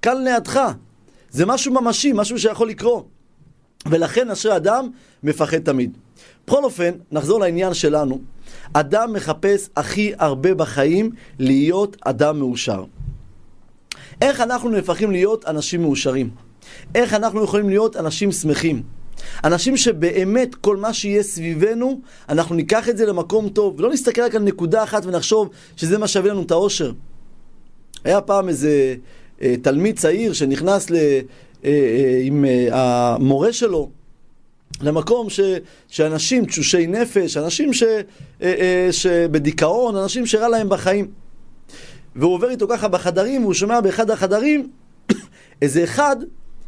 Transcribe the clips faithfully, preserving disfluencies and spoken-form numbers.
כאן לידך. זה משהו ממשי, משהו שיכול לקרות. ולכן אשרי אדם מפחד תמיד. בכל אופן, נחזור לעניין שלנו. אדם מחפש הכי הרבה בחיים להיות אדם מאושר. איך אנחנו נהפכים להיות אנשים מאושרים? איך אנחנו יכולים להיות אנשים שמחים? אנשים שבאמת כל מה שיהיה סביבנו, אנחנו ניקח את זה למקום טוב, ולא נסתכל רק על נקודה אחת ונחשוב שזה מה שווה לנו את האושר. היה פעם איזה אה, תלמיד צעיר שנכנס ל, אה, אה, עם אה, המורה שלו, למקום ש, שאנשים תשושי נפש, אנשים ש, אה, אה, שבדיכאון, אנשים שרע להם בחיים. והוא עובר איתו ככה בחדרים, והוא שומע באחד החדרים איזה אחד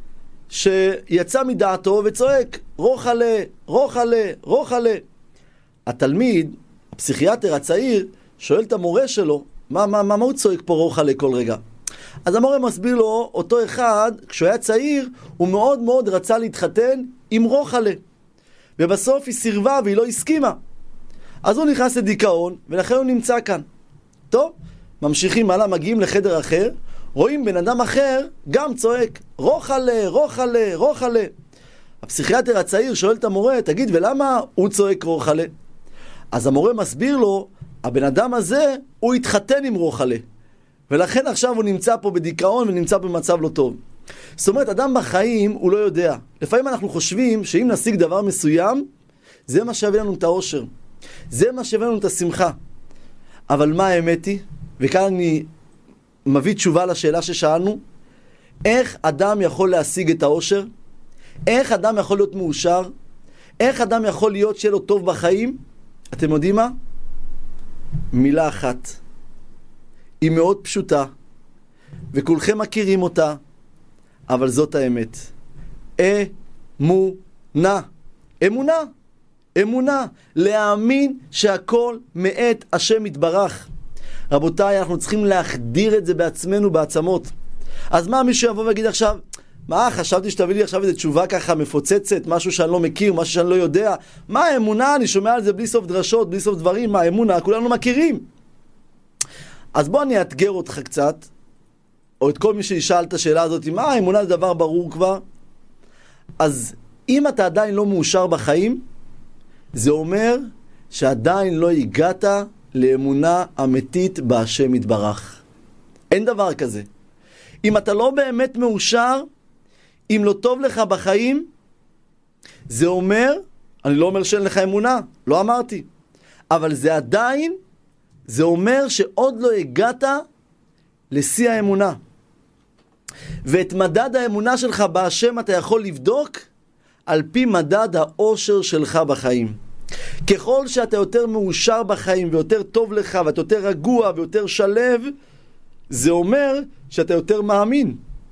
שיצא מדעתו וצועק, רוחלה, רוחלה, רוחלה. התלמיד, הפסיכיאטר הצעיר, שואל את המורה שלו, מה, מה, מה, מה הוא צועק פה רוחלה כל רגע? אז המורה מסביר לו, אותו אחד, כשהוא היה צעיר, הוא מאוד מאוד רצה להתחתן עם רוחלה. ובסוף היא סירבה והיא לא הסכימה. אז הוא נכנס לדיכאון, ולכן הוא נמצא כאן. טוב, ממשיכים הלאה, מגיעים לחדר אחר, רואים בן אדם אחר, גם צועק, רוחלה, רוחלה, רוחלה. הפסיכיאטר הצעיר שואל את המורה, תגיד, ולמה הוא צועק רוחלה? אז המורה מסביר לו, הבן אדם הזה, הוא התחתן עם רוחלה. ולכן עכשיו הוא נמצא פה בדיכאון ונמצא במצב לא טוב. זאת אומרת, אדם בחיים הוא לא יודע. לפעמים אנחנו חושבים שאם נשיג דבר מסוים, זה מה שווה לנו את האושר. זה מה שווה לנו את השמחה. אבל מה האמת היא? וכאן אני מביא תשובה לשאלה ששאלנו. איך אדם יכול להשיג את האושר? איך אדם יכול להיות מאושר? איך אדם יכול להיות שיהיה לו טוב בחיים? אתם יודעים מה? מילה אחת. היא מאוד פשוטה, וכולכם מכירים אותה, אבל זאת האמת. אמונה. אמונה. אמונה. להאמין שהכל מאת השם יתברך. רבותיי, אנחנו צריכים להחדיר את זה בעצמנו בעצמות. אז מה מישהו יבוא ויגיד עכשיו, מה, חשבתי שתביא לי עכשיו איזו תשובה ככה מפוצצת, משהו שאני לא מכיר, משהו שאני לא יודע. מה האמונה? אני שומע על זה בלי סוף דרשות, בלי סוף דברים. מה האמונה? כולנו מכירים. אז בוא אני אתגר אותך קצת, או את כל מי שישאל את השאלה הזאת, מה האמונה זה דבר ברור כבר? אז אם אתה עדיין לא מאושר בחיים, זה אומר שעדיין לא הגעת לאמונה אמיתית בהשם יתברך. אין דבר כזה. אם אתה לא באמת מאושר, אם לא טוב לך בחיים, זה אומר, אני לא אומר שאין לך אמונה, לא אמרתי, אבל זה עדיין, זה אומר שעוד לא הגעת לשיא האמונה. ואת מדד האמונה שלך בהשם אתה יכול לבדוק על פי מדד האושר שלך בחיים. ככל שאתה יותר מאושר בחיים ויותר טוב לך ואתה יותר רגוע ויותר שלב, זה אומר שאתה יותר מאמין.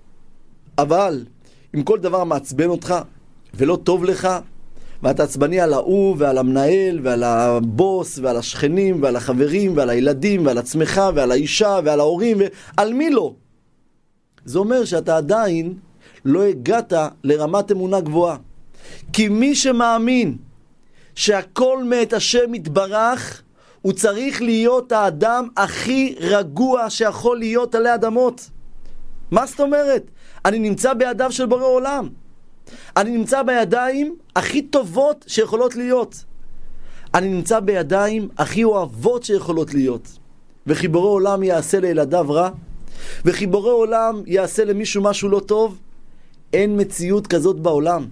אבל אם כל דבר מעצבן אותך ולא טוב לך, ואתה עצבני על ההוא ועל המנהל ועל הבוס ועל השכנים ועל החברים ועל הילדים ועל עצמך ועל האישה ועל ההורים ועל מי לא, זה אומר שאתה עדיין לא הגעת לרמת אמונה גבוהה. כי מי שמאמין שהכל מאת השם יתברך, הוא צריך להיות האדם הכי רגוע שיכול להיות עלי אדמות. מה זאת אומרת? אני נמצא בידיו של בורא עולם. אני נמצא בידיים הכי טובות שיכולות להיות. אני נמצא בידיים הכי אוהבות שיכולות להיות. וכי בורא עולם יעשה לילדיו רע, וכי בורא עולם יעשה למישהו משהו לא טוב, אין מציאות כזאת בעולם.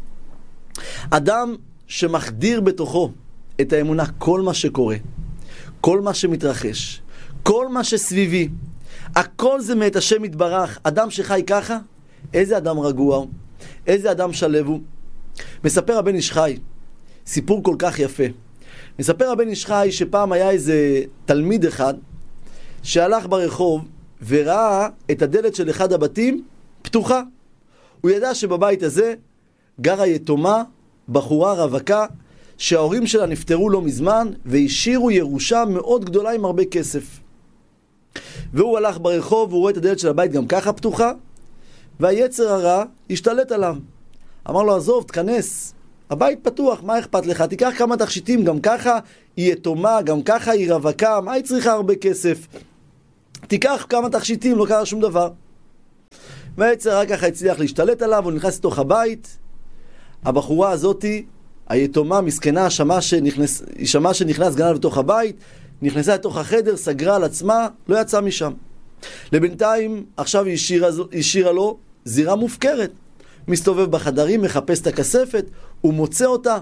אדם שמחדיר בתוכו את האמונה, כל מה שקורה, כל מה שמתרחש, כל מה שסביבי, הכל זה מאת השם יתברך. אדם שחי ככה, איזה אדם רגוע הוא, איזה אדם שלב הוא. מספר הבן איש חי סיפור כל כך יפה. מספר הבן איש חי שפעם היה איזה תלמיד אחד שהלך ברחוב וראה את הדלת של אחד הבתים פתוחה. הוא ידע שבבית הזה גרה יתומה, בחורה רווקה, שההורים שלה נפטרו לא מזמן והשאירו ירושה מאוד גדולה עם הרבה כסף. והוא הלך ברחוב והוא רואה את הדלת של הבית גם ככה פתוחה, והיצר הרע השתלט עליו. אמר לו, עזוב, תכנס, הבית פתוח, מה אכפת לך? תיקח כמה תכשיטים, גם ככה היא יתומה, גם ככה היא רווקה, מה היא צריכה הרבה כסף? תיקח כמה תכשיטים, לא קרה שום דבר. והיצר רק ככה הצליח להשתלט עליו, הוא נכנס לתוך הבית. הבחורה הזאתי, היתומה, מסכנה, שמעה שנכנס, שמעה שנכנס גנב לתוך הבית, נכנסה לתוך החדר, סגרה על עצמה, לא יצאה משם. לבינתיים, עכשיו היא השאירה, השאירה לו זירה מופקרת. מסתובב בחדרים, מחפש את הכספת, הוא מוצא אותה,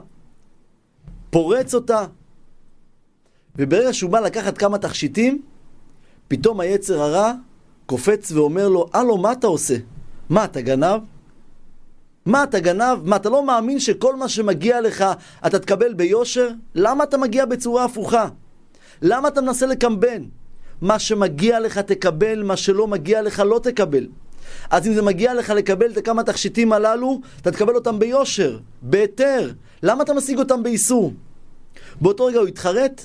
פורץ אותה, וברגע שהוא בא לקחת כמה תכשיטים, פתאום היצר הרע קופץ ואומר לו, אלו, מה אתה עושה? מה, אתה גנב? מה, אתה גנב? מה, אתה לא מאמין שכל מה שמגיע לך אתה תקבל ביושר? למה אתה מגיע בצורה הפוכה? למה אתה מנסה לקמבן? מה שמגיע לך תקבל, מה שלא מגיע לך לא תקבל. אז אם זה מגיע לך לקבל את כמה תכשיטים הללו, אתה תקבל אותם ביושר, בהיתר. למה אתה משיג אותם באיסור? באותו רגע הוא התחרט,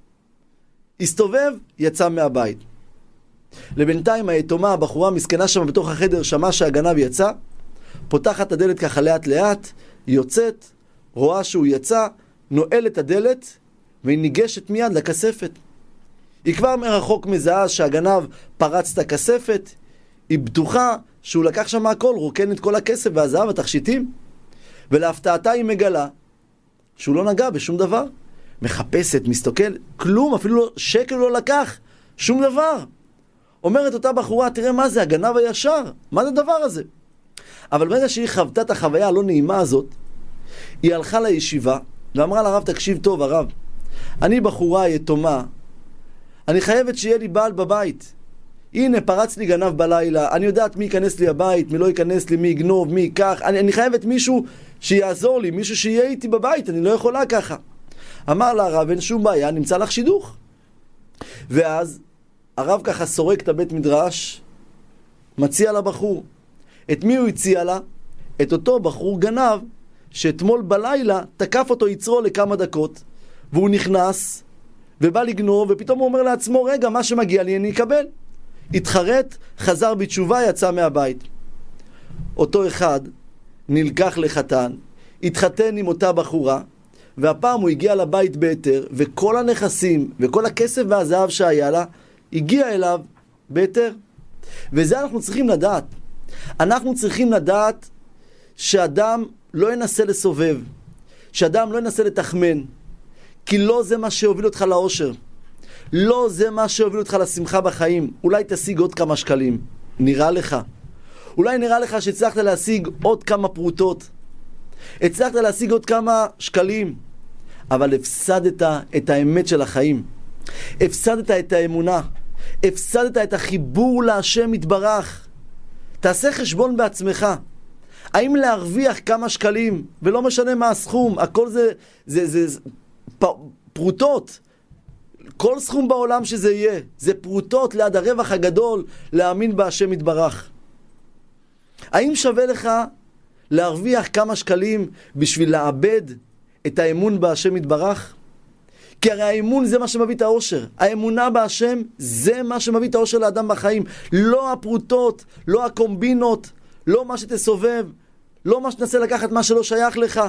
הסתובב, יצא מהבית. לבינתיים היתומה, הבחורה מסכנה שם בתוך החדר, שמעה שהגנב יצא, פותחת את הדלת ככה לאט לאט, יוצאת, רואה שהוא יצא, נועלת הדלת, והיא ניגשת מיד לכספת. היא כבר מרחוק מזהה שהגנב פרץ את הכספת, היא בטוחה שהוא לקח שם הכל, רוקן את כל הכסף והזהב, התכשיטים, ולהפתעתה היא מגלה שהוא לא נגע בשום דבר. מחפשת, מסתכל, כלום, אפילו לא, שקל לא לקח, שום דבר. אומרת אותה בחורה, תראה מה זה, הגנב הישר, מה זה הדבר הזה? אבל ברגע שהיא חוותה את החוויה הלא נעימה הזאת, היא הלכה לישיבה, ואמרה לרב, תקשיב טוב הרב, אני בחורה יתומה, אני חייבת שיהיה לי בעל בבית. הנה, פרץ לי גנב בלילה, אני יודעת מי ייכנס לי הבית, מי לא ייכנס לי, מי יגנוב, מי ייקח, אני, אני חייבת מישהו שיעזור לי, מישהו שיהיה איתי בבית, אני לא יכולה ככה. אמר לה הרב, אין שום בעיה, נמצא לך שידוך. ואז הרב ככה סורק את הבית מדרש, מציע לבחור. את מי הוא הציע לה? את אותו בחור גנב, שאתמול בלילה תקף אותו יצרו לכמה דקות, והוא נכנס ובא לגנוב, ופתאום הוא אומר לעצמו, רגע, מה שמגיע לי אני אקבל. התחרט, חזר בתשובה, יצא מהבית. אותו אחד נלקח לחתן, התחתן עם אותה בחורה, והפעם הוא הגיע לבית בהיתר, וכל הנכסים וכל הכסף והזהב שהיה לה, הגיע אליו בהיתר. וזה אנחנו צריכים לדעת. אנחנו צריכים לדעת שאדם לא ינסה לסובב, שאדם לא ינסה לתחמן, כי לא זה מה שהוביל אותך לאושר. לא זה מה שהוביל אותך לשמחה בחיים. אולי תשיג עוד כמה שקלים. נראה לך. אולי נראה לך שהצלחת להשיג עוד כמה פרוטות. הצלחת להשיג עוד כמה שקלים. אבל הפסדת את האמת של החיים. הפסדת את האמונה. הפסדת את החיבור להשם יתברך. תעשה חשבון בעצמך. האם להרוויח כמה שקלים, ולא משנה מה הסכום, הכל זה, זה, זה, זה פ, פרוטות. כל סכום בעולם שזה יהיה, זה פרוטות ליד הרווח הגדול להאמין בהשם יתברך. האם שווה לך להרוויח כמה שקלים בשביל לאבד את האמון בהשם יתברך? כי הרי האמון זה מה שמביא את האושר. האמונה בהשם זה מה שמביא את האושר לאדם בחיים. לא הפרוטות, לא הקומבינות, לא מה שתסובב, לא מה שתנסה לקחת מה שלא שייך לך.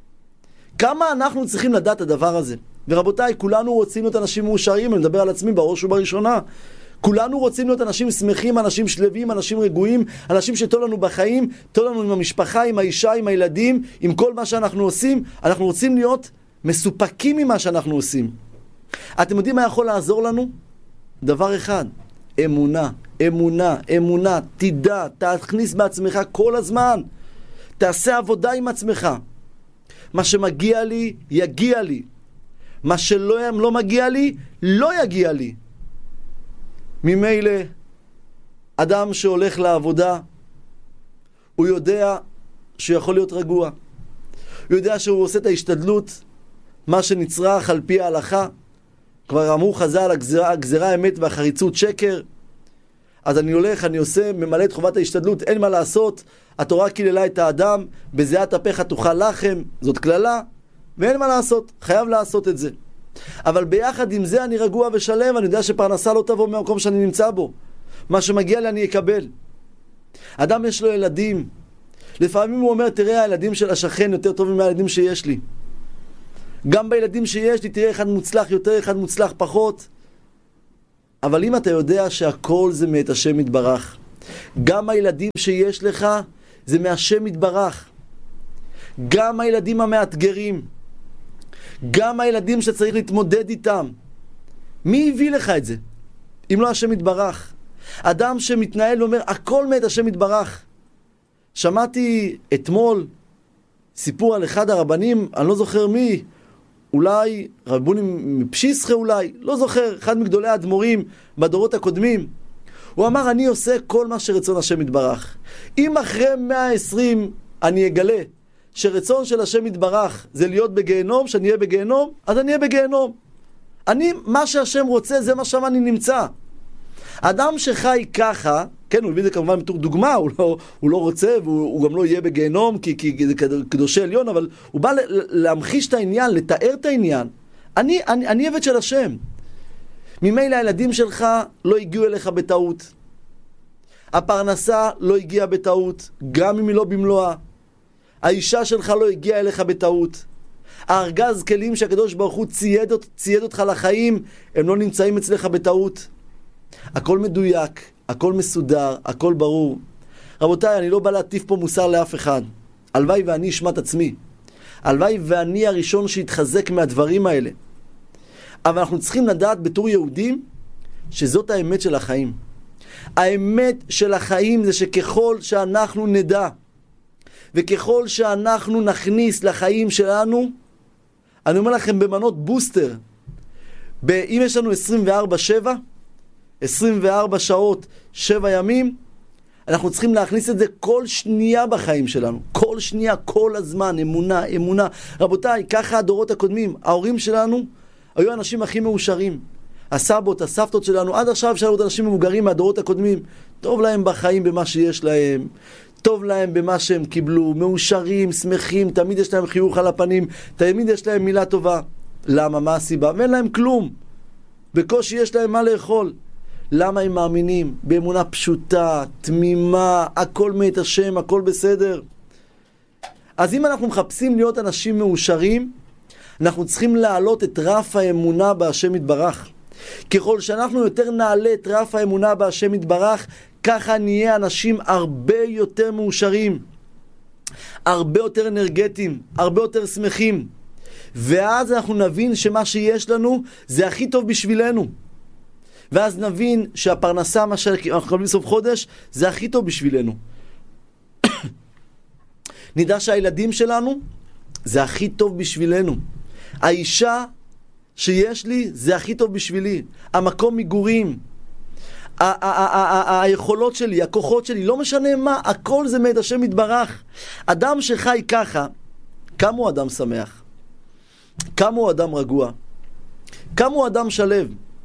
כמה אנחנו צריכים לדעת את הדבר הזה? ורבותיי, כולנו רוצים להיות אנשים מאושרים, אני מדבר על עצמי בראש ובראשונה. כולנו רוצים להיות אנשים שמחים, אנשים שלווים, אנשים רגועים, אנשים שטוב לנו בחיים, טוב לנו עם המשפחה, עם האישה, עם הילדים, עם כל מה שאנחנו עושים. אנחנו רוצים להיות מסופקים ממה שאנחנו עושים. אתם יודעים מה יכול לעזור לנו? דבר אחד, אמונה, אמונה, אמונה, תדע, תכניס בעצמך כל הזמן. תעשה עבודה עם עצמך. מה שמגיע לי, יגיע לי. מה שלא לא מגיע לי, לא יגיע לי. ממילא, אדם שהולך לעבודה, הוא יודע שהוא יכול להיות רגוע. הוא יודע שהוא עושה את ההשתדלות, מה שנצרך על פי ההלכה. כבר אמרו חז"ל, הגזרה, הגזרה האמת והחריצות שקר. אז אני הולך, אני עושה, ממלא את חובת ההשתדלות, אין מה לעשות. התורה קיללה את האדם, בזיעת אפיך תאכל לחם, זאת כללה, ואין מה לעשות, חייב לעשות את זה. אבל ביחד עם זה אני רגוע ושלם, אני יודע שפרנסה לא תבוא מהמקום שאני נמצא בו. מה שמגיע לי אני אקבל. אדם יש לו ילדים, לפעמים הוא אומר, תראה, הילדים של השכן יותר טובים מהילדים שיש לי. גם בילדים שיש לי, תראה, אחד מוצלח יותר, אחד מוצלח פחות. אבל אם אתה יודע שהכל זה מאת השם יתברך, גם הילדים שיש לך זה מהשם יתברך. גם הילדים המאתגרים, גם הילדים שצריך להתמודד איתם. מי הביא לך את זה? אם לא השם יתברך. אדם שמתנהל ואומר, הכל מאת השם יתברך. שמעתי אתמול סיפור על אחד הרבנים, אני לא זוכר מי, אולי רבונים מפשיסחה אולי, לא זוכר, אחד מגדולי האדמו"רים בדורות הקודמים. הוא אמר, אני עושה כל מה שרצון השם יתברך. אם אחרי מאה ועשרים אני אגלה שרצון של השם יתברך זה להיות בגיהנום, שאני אהיה בגיהנום, אז אני אהיה בגיהנום. אני, מה שהשם רוצה, זה מה שם אני נמצא. אדם שחי ככה, כן, הוא הביא את זה כמובן בתור דוגמה, הוא לא, הוא לא רוצה, והוא גם לא יהיה בגיהנום, כי, כי זה קדושי עליון, אבל הוא בא להמחיש את העניין, לתאר את העניין. אני, אני, אני עבד של השם. ממילא הילדים שלך לא הגיעו אליך בטעות. הפרנסה לא הגיעה בטעות, גם אם היא לא במלואה. האישה שלך לא הגיעה אליך בטעות. הארגז כלים שהקדוש ברוך הוא צייד, צייד אותך לחיים, הם לא נמצאים אצלך בטעות. הכל מדויק, הכל מסודר, הכל ברור. רבותיי, אני לא בא להטיף פה מוסר לאף אחד. הלוואי ואני אשמע את עצמי. הלוואי ואני הראשון שיתחזק מהדברים האלה. אבל אנחנו צריכים לדעת בתור יהודים שזאת האמת של החיים. האמת של החיים זה שככל שאנחנו נדע וככל שאנחנו נכניס לחיים שלנו, אני אומר לכם במנות בוסטר, אם יש לנו עשרים וארבע שבע, עשרים וארבע שעות, שבע ימים, אנחנו צריכים להכניס את זה כל שנייה בחיים שלנו. כל שנייה, כל הזמן, אמונה, אמונה. רבותיי, ככה הדורות הקודמים, ההורים שלנו היו אנשים הכי מאושרים. הסבות, הסבתות שלנו, עד עכשיו שאלו את אנשים מבוגרים מהדורות הקודמים, טוב להם בחיים במה שיש להם, טוב להם במה שהם קיבלו, מאושרים, שמחים, תמיד יש להם חיוך על הפנים, תמיד יש להם מילה טובה. למה? מה הסיבה? ואין להם כלום. בקושי יש להם מה לאכול. למה הם מאמינים? באמונה פשוטה, תמימה, הכל מאת השם, הכל בסדר. אז אם אנחנו מחפשים להיות אנשים מאושרים, אנחנו צריכים להעלות את רף האמונה בהשם יתברך. ככל שאנחנו יותר נעלה את רף האמונה בהשם יתברך, ככה נהיה אנשים הרבה יותר מאושרים, הרבה יותר אנרגטיים, הרבה יותר שמחים. ואז אנחנו נבין שמה שיש לנו זה הכי טוב בשבילנו. ואז נבין שהפרנסה, מה שאנחנו מקבלים בסוף חודש, זה הכי טוב בשבילנו. נדע שהילדים שלנו זה הכי טוב בשבילנו. האישה שיש לי זה הכי טוב בשבילי. המקום מגורים, היכולות שלי, הכוחות שלי, לא משנה מה, הכל זה מאת השם יתברך. אדם שחי ככה, כמה הוא אדם שמח, כמה הוא אדם רגוע, כמה הוא אדם שלב.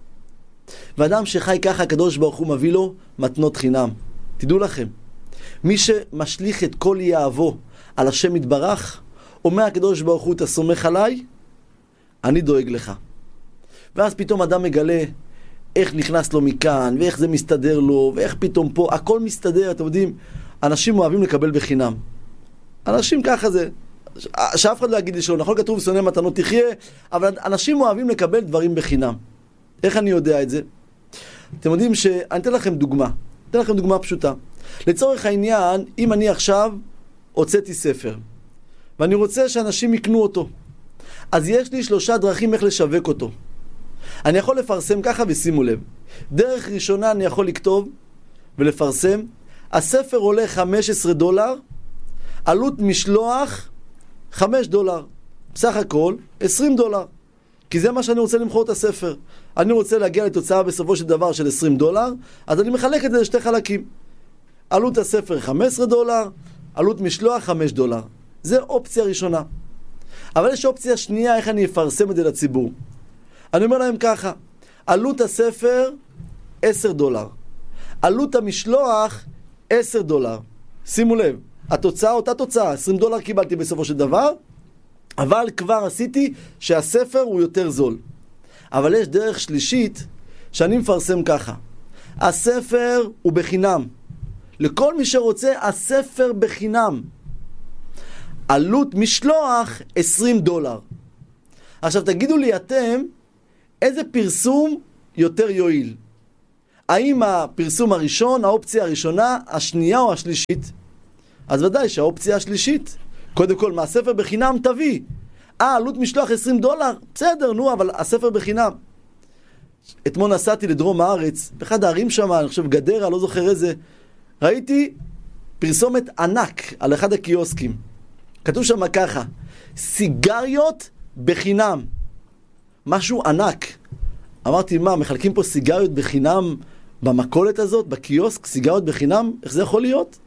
ואדם שחי ככה, הקדוש ברוך הוא מביא לו מתנות חינם. תדעו לכם, מי שמשליך את כל יאהבו על השם יתברך, אומר הקדוש ברוך הוא, אתה סומך עליי? אני דואג לך. ואז פתאום אדם מגלה איך נכנס לו מכאן, ואיך זה מסתדר לו, ואיך פתאום פה, הכל מסתדר. אתם יודעים, אנשים אוהבים לקבל בחינם. אנשים ככה זה, שאף אחד לא יגיד לי שלא, נכון כתוב שונא מתנות תחיה, אבל אנשים אוהבים לקבל דברים בחינם. איך אני יודע את זה? אתם יודעים שאני אתן לכם דוגמה, אתן לכם דוגמה פשוטה. לצורך העניין, אם אני עכשיו הוצאתי ספר, ואני רוצה שאנשים יקנו אותו, אז יש לי שלושה דרכים איך לשווק אותו. אני יכול לפרסם ככה, ושימו לב. דרך ראשונה אני יכול לכתוב ולפרסם. הספר עולה חמישה עשר דולר, עלות משלוח חמישה דולר. בסך הכל עשרים דולר. כי זה מה שאני רוצה למכור את הספר. אני רוצה להגיע לתוצאה בסופו של דבר של עשרים דולר, אז אני מחלק את זה לשתי חלקים. עלות הספר חמישה עשר דולר, עלות משלוח חמישה דולר. זה אופציה ראשונה. אבל יש אופציה שנייה, איך אני אפרסם את זה לציבור. אני אומר להם ככה, עלות הספר עשרה דולר, עלות המשלוח עשרה דולר. שימו לב, התוצאה אותה תוצאה, עשרים דולר קיבלתי בסופו של דבר, אבל כבר עשיתי שהספר הוא יותר זול. אבל יש דרך שלישית שאני מפרסם ככה, הספר הוא בחינם. לכל מי שרוצה, הספר בחינם. עלות משלוח עשרים דולר. עכשיו תגידו לי אתם, איזה פרסום יותר יועיל? האם הפרסום הראשון, האופציה הראשונה, השנייה או השלישית? אז ודאי שהאופציה השלישית. קודם כל, מהספר בחינם תביא. אה, עלות משלוח עשרים דולר? בסדר, נו, אבל הספר בחינם. אתמול נסעתי לדרום הארץ, באחד הערים שם, אני חושב גדרה, לא זוכר איזה, ראיתי פרסומת ענק על אחד הקיוסקים. כתוב שם ככה, סיגריות בחינם. משהו ענק. אמרתי, מה, מחלקים פה סיגריות בחינם במכולת הזאת, בקיוסק, סיגריות בחינם? איך זה יכול להיות?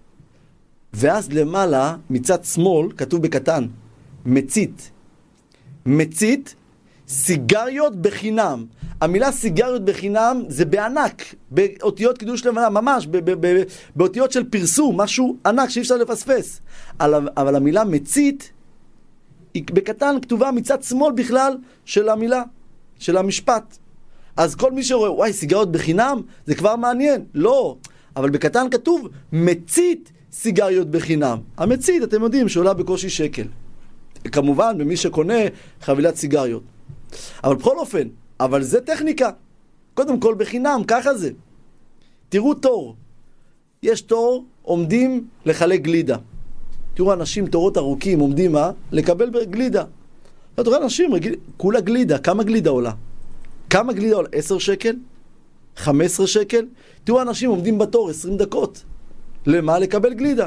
ואז למעלה, מצד שמאל, כתוב בקטן, מצית. מצית, סיגריות בחינם. המילה סיגריות בחינם זה בענק, באותיות קידוש לבנה, ממש, באותיות של פרסום, משהו ענק שאי אפשר לפספס. אבל המילה מצית, היא בקטן כתובה מצד שמאל בכלל של המילה, של המשפט. אז כל מי שרואה, וואי, סיגריות בחינם, זה כבר מעניין. לא, אבל בקטן כתוב, מצית סיגריות בחינם. המצית, אתם יודעים, שעולה בקושי שקל. כמובן, במי שקונה חבילת סיגריות. אבל בכל אופן, אבל זה טכניקה. קודם כל בחינם, ככה זה. תראו תור. יש תור, עומדים לחלק גלידה. תראו אנשים, תורות ארוכים, עומדים מה? לקבל גלידה. אתה רואה אנשים, כולה גלידה. כמה גלידה עולה? כמה גלידה עולה? עשר שקל? חמש עשרה שקל? תראו אנשים עומדים בתור עשרים דקות. למה? לקבל גלידה.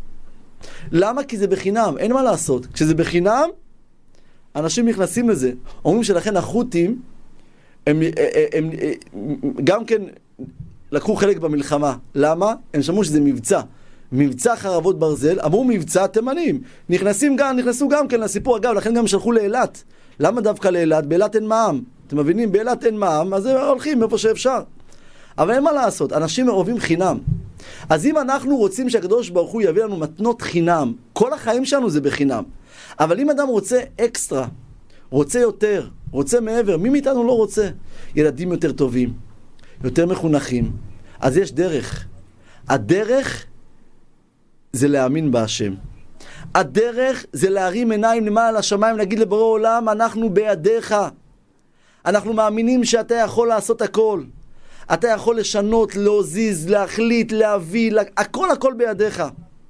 למה? כי זה בחינם, אין מה לעשות. כשזה בחינם, אנשים נכנסים לזה. אומרים שלכן החות'ים, הם, הם, הם, הם גם כן לקחו חלק במלחמה. למה? הם שמעו שזה מבצע. מבצע חרבות ברזל, אמרו מבצע תימנים. נכנסים גם, נכנסו גם כן לסיפור. אגב, לכן גם שלחו לאילת. למה דווקא לאילת? באילת אין מע"מ. אתם מבינים? באילת אין מע"מ, אז הם הולכים איפה שאפשר. אבל אין מה לעשות, אנשים אוהבים חינם. אז אם אנחנו רוצים שהקדוש ברוך הוא יביא לנו מתנות חינם, כל החיים שלנו זה בחינם. אבל אם אדם רוצה אקסטרה, רוצה יותר, רוצה מעבר, מי מאיתנו לא רוצה? ילדים יותר טובים, יותר מחונכים. אז יש דרך. הדרך זה להאמין בהשם. הדרך זה להרים עיניים למעלה לשמיים, להגיד לבורא עולם, אנחנו בידיך. אנחנו מאמינים שאתה יכול לעשות הכל. אתה יכול לשנות, להוזיז, להחליט, להביא, לה... הכל הכל בידיך.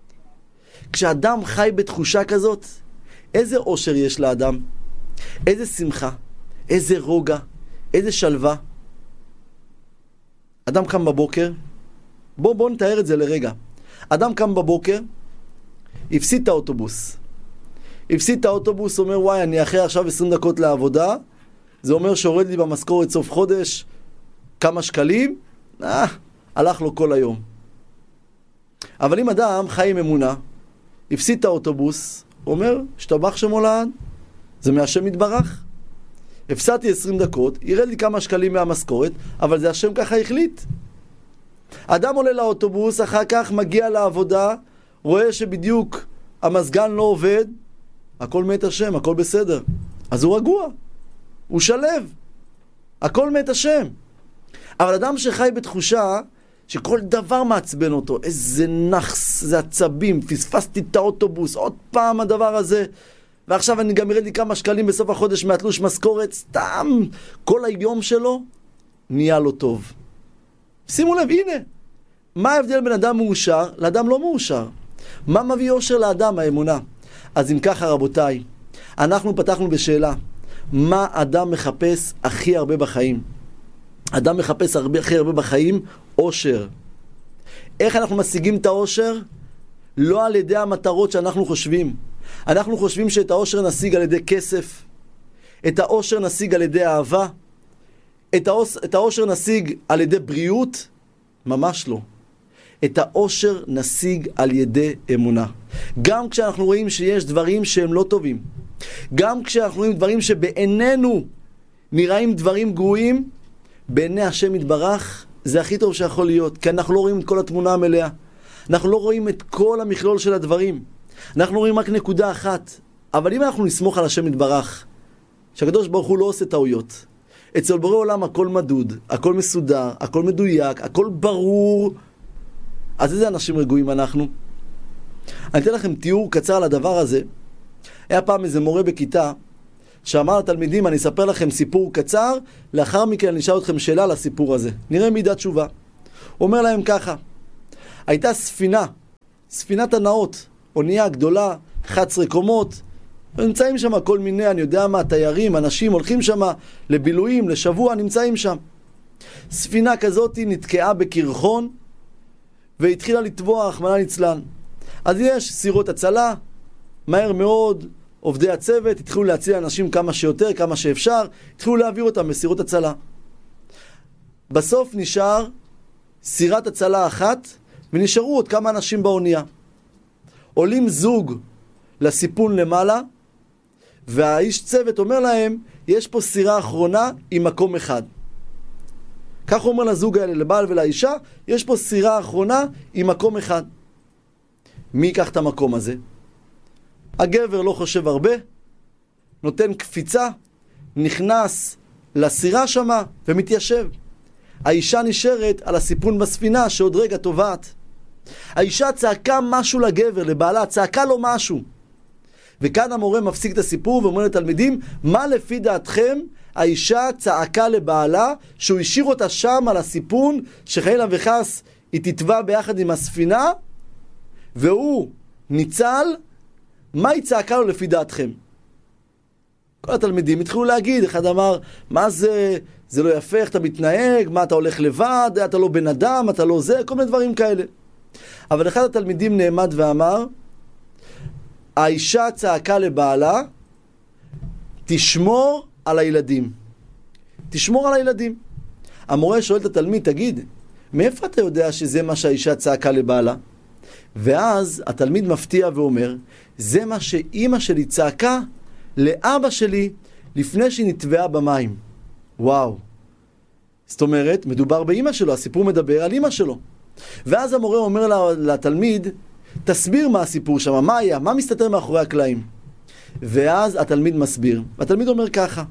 כשאדם חי בתחושה כזאת, איזה אושר יש לאדם? איזה שמחה? איזה רוגע? איזה שלווה? אדם קם בבוקר, בוא בוא נתאר את זה לרגע. אדם קם בבוקר, הפסיד את האוטובוס. הפסיד את האוטובוס, אומר וואי, אני אחרי עכשיו עשרים דקות לעבודה, זה אומר שהורד לי במשכורת סוף חודש כמה שקלים, אה, הלך לו כל היום. אבל אם אדם חי עם אמונה, הפסיד את האוטובוס, אומר, שתבח שמו לעד, זה מהשם יתברך. הפסדתי עשרים דקות, ירד לי כמה שקלים מהמשכורת, אבל זה השם ככה החליט. אדם עולה לאוטובוס, אחר כך מגיע לעבודה, רואה שבדיוק המזגן לא עובד, הכל מת השם, הכל בסדר. אז הוא רגוע, הוא שלב, הכל מת השם. אבל אדם שחי בתחושה שכל דבר מעצבן אותו, איזה נחס, זה עצבים, פספסתי את האוטובוס, עוד פעם הדבר הזה, ועכשיו אני גם ירד לי כמה שקלים בסוף החודש מהתלוש משכורת, סתם, כל היום שלו נהיה לו טוב. שימו לב, הנה, מה ההבדל בין אדם מאושר לאדם לא מאושר? מה מביא אושר לאדם? האמונה. אז אם ככה רבותיי, אנחנו פתחנו בשאלה, מה אדם מחפש הכי הרבה בחיים? אדם מחפש הרבה, הכי הרבה בחיים, אושר. איך אנחנו משיגים את האושר? לא על ידי המטרות שאנחנו חושבים. אנחנו חושבים שאת האושר נשיג על ידי כסף, את האושר נשיג על ידי אהבה, את, האוש, את האושר נשיג על ידי בריאות, ממש לא. את האושר נשיג על ידי אמונה. גם כשאנחנו רואים שיש דברים שהם לא טובים, גם כשאנחנו רואים דברים שבעינינו נראים דברים גרועים, בעיני השם יתברך זה הכי טוב שיכול להיות, כי אנחנו לא רואים את כל התמונה המלאה. אנחנו לא רואים את כל המכלול של הדברים. אנחנו רואים רק נקודה אחת. אבל אם אנחנו נסמוך על השם יתברך, שהקדוש ברוך הוא לא עושה טעויות, אצל בורא עולם הכל מדוד, הכל מסודר, הכל מדויק, הכל ברור, אז איזה אנשים רגועים אנחנו? אני אתן לכם תיאור קצר על הדבר הזה. היה פעם איזה מורה בכיתה, שאמר לתלמידים, אני אספר לכם סיפור קצר, לאחר מכן אני אשאל אתכם שאלה על הסיפור הזה. נראה מידת תשובה. הוא אומר להם ככה, הייתה ספינה, ספינת הנאות, אונייה גדולה, אחת עשרה קומות, נמצאים שם כל מיני, אני יודע מה, תיירים, אנשים הולכים שם לבילויים, לשבוע, נמצאים שם. ספינה כזאת נתקעה בקרחון, והתחילה לטבוע, רחמנא ליצלן. אז יש סירות הצלה, מהר מאוד, עובדי הצוות, התחילו להציל אנשים כמה שיותר, כמה שאפשר, התחילו להעביר אותם בסירות הצלה. בסוף נשאר סירת הצלה אחת, ונשארו עוד כמה אנשים באונייה. עולים זוג לסיפון למעלה, והאיש צוות אומר להם, יש פה סירה אחרונה עם מקום אחד. כך הוא אומר לזוג האלה, לבעל ולאישה, יש פה סירה אחרונה עם מקום אחד. מי ייקח את המקום הזה? הגבר לא חושב הרבה, נותן קפיצה, נכנס לסירה שמה ומתיישב. האישה נשארת על הסיפון בספינה שעוד רגע טובעת. האישה צעקה משהו לגבר, לבעלה, צעקה לו משהו. וכאן המורה מפסיק את הסיפור ואומר לתלמידים, מה לפי דעתכם האישה צעקה לבעלה שהוא השאיר אותה שם על הסיפון, שחלילה וחס היא תטבע ביחד עם הספינה, והוא ניצל, מה היא צעקה לו לפי דעתכם? כל התלמידים התחילו להגיד, אחד אמר, מה זה, זה לא יפה, איך אתה מתנהג, מה אתה הולך לבד, אתה לא בן אדם, אתה לא זה, כל מיני דברים כאלה. אבל אחד התלמידים נעמד ואמר, האישה צעקה לבעלה, תשמור על הילדים. תשמור על הילדים. המורה שואל את התלמיד, תגיד, מאיפה אתה יודע שזה מה שהאישה צעקה לבעלה? ואז התלמיד מפתיע ואומר, זה מה שאימא שלי צעקה לאבא שלי לפני שהיא נטבעה במים. וואו. זאת אומרת, מדובר באימא שלו, הסיפור מדבר על אימא שלו. ואז המורה אומר לתלמיד, תסביר מה הסיפור שם, מה היה, מה מסתתר מאחורי הקלעים. ואז התלמיד מסביר, והתלמיד אומר ככה,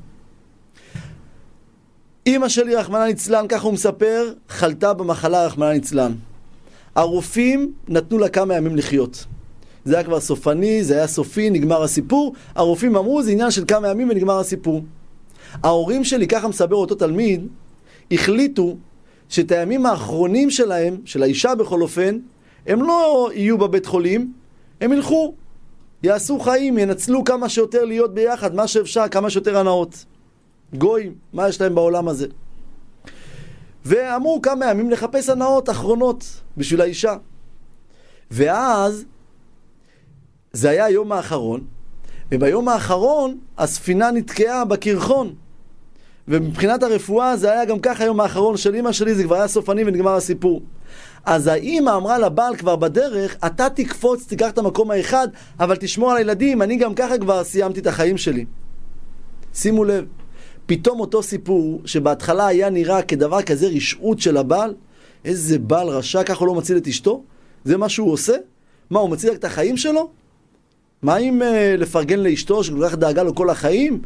אמא שלי רחמנא ליצלן, ככה הוא מספר, חלתה במחלה רחמנא ליצלן. הרופאים נתנו לה כמה ימים לחיות. זה היה כבר סופני, זה היה סופי, נגמר הסיפור. הרופאים אמרו, זה עניין של כמה ימים ונגמר הסיפור. ההורים שלי, ככה מסבר אותו תלמיד, החליטו שאת הימים האחרונים שלהם, של האישה בכל אופן, הם לא יהיו בבית חולים, הם ילכו, יעשו חיים, ינצלו כמה שיותר להיות ביחד, מה שאפשר, כמה שיותר הנאות. גויים, מה יש להם בעולם הזה? ואמרו כמה ימים לחפש הנאות אחרונות בשביל האישה. ואז זה היה היום האחרון, וביום האחרון הספינה נתקעה בקרחון. ומבחינת הרפואה זה היה גם ככה היום האחרון של אמא שלי, זה כבר היה סופני ונגמר הסיפור. אז האמא אמרה לבעל כבר בדרך, אתה תקפוץ, תיקח את המקום האחד, אבל תשמור על הילדים, אני גם ככה כבר סיימתי את החיים שלי. שימו לב, פתאום אותו סיפור שבהתחלה היה נראה כדבר כזה רשעות של הבעל, איזה בעל רשע, ככה הוא לא מציל את אשתו? זה מה שהוא עושה? מה, הוא מציל את החיים שלו? מה אם אה, לפרגן לאשתו שכל כך דאגה לו כל החיים?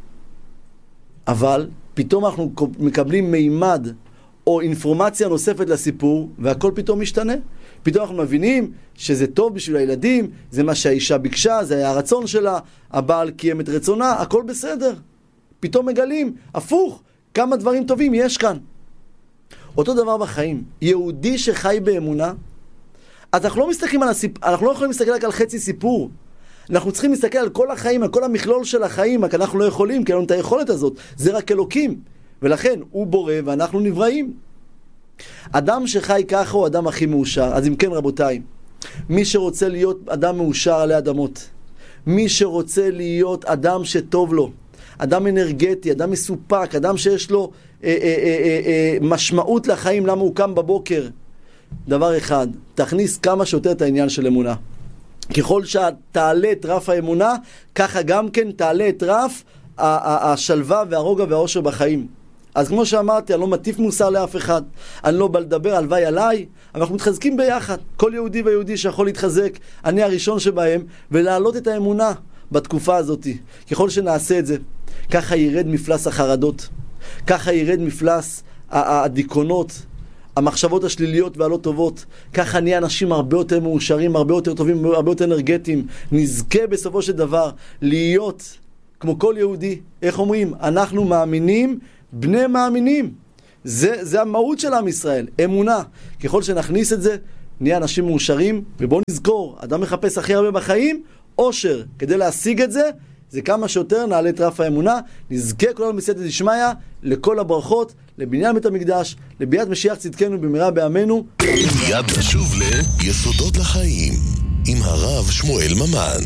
אבל פתאום אנחנו מקבלים מימד או אינפורמציה נוספת לסיפור, והכל פתאום משתנה. פתאום אנחנו מבינים שזה טוב בשביל הילדים, זה מה שהאישה ביקשה, זה היה הרצון שלה, הבעל קיים את רצונה, הכל בסדר. פתאום מגלים, הפוך, כמה דברים טובים יש כאן. אותו דבר בחיים, יהודי שחי באמונה, אז אנחנו לא מסתכלים על הסיפ... אנחנו לא יכולים להסתכל רק על חצי סיפור. אנחנו צריכים להסתכל על כל החיים, על כל המכלול של החיים, רק אנחנו לא יכולים, כי אין לנו את היכולת הזאת. זה רק אלוקים. ולכן הוא בורא ואנחנו נבראים. אדם שחי ככה הוא אדם הכי מאושר. אז אם כן רבותיי, מי שרוצה להיות אדם מאושר עלי אדמות, מי שרוצה להיות אדם שטוב לו, אדם אנרגטי, אדם מסופק, אדם שיש לו אה, אה, אה, אה, משמעות לחיים, למה הוא קם בבוקר, דבר אחד, תכניס כמה שיותר את העניין של אמונה. ככל שתעלה את רף האמונה, ככה גם כן תעלה את רף השלווה והרוגע והאושר בחיים. אז כמו שאמרתי, אני לא מטיף מוסר לאף אחד, אני לא בא לדבר הלוואי עליי, אבל אנחנו מתחזקים ביחד. כל יהודי ויהודי שיכול להתחזק, אני הראשון שבהם, ולהעלות את האמונה בתקופה הזאת. ככל שנעשה את זה, ככה ירד מפלס החרדות, ככה ירד מפלס הדיכאונות, המחשבות השליליות והלא טובות. ככה נהיה אנשים הרבה יותר מאושרים, הרבה יותר טובים, הרבה יותר אנרגטיים. נזכה בסופו של דבר להיות, כמו כל יהודי. איך אומרים? אנחנו מאמינים, בני מאמינים. זה, זה המהות של עם ישראל, אמונה. ככל שנכניס את זה, נהיה אנשים מאושרים, ובואו נזכור, אדם מחפש הכי הרבה בחיים, אושר. כדי להשיג את זה, זה כמה שיותר נעלה את רף האמונה, נזכה כולנו בסייעתא דשמיא לכל הברכות, לבניין בית המקדש, לביאת משיח צדקנו במהרה בימינו. מיד נשוב ליסודות לחיים עם הרב שמואל ממן.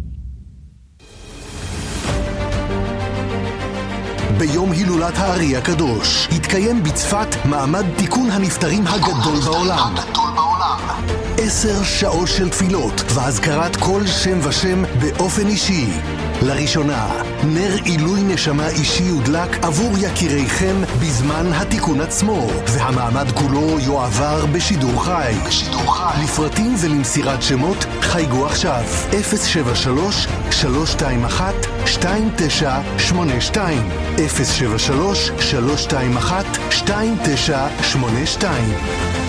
ביום הילולת הארי הקדוש התקיים בצפת מעמד תיקון הנפטרים הגדול בעולם. עשר שעות של תפילות והזכרת כל שם ושם באופן אישי. לראשונה, נר עילוי נשמה אישי הודלק עבור יקיריכם בזמן התיקון עצמו, והמעמד כולו יועבר בשידור חי. לפרטים ולמסירת שמות חייגו עכשיו אפס שבע שלוש שלוש שתיים אחת שתיים תשע שמונה שתיים אפס שבע שלוש שלוש שתיים אחת שתיים תשע שמונה שתיים.